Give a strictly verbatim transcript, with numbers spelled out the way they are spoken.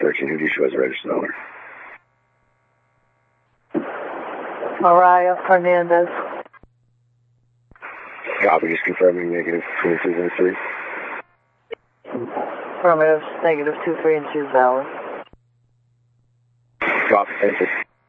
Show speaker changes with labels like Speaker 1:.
Speaker 1: thirteen, who do you show as a registered owner?
Speaker 2: Mariah Hernandez.
Speaker 1: Copy, just confirming negative twenty-two and three.
Speaker 2: Affirmative, negative two, three, and two is valid.
Speaker 1: Copy, thank you.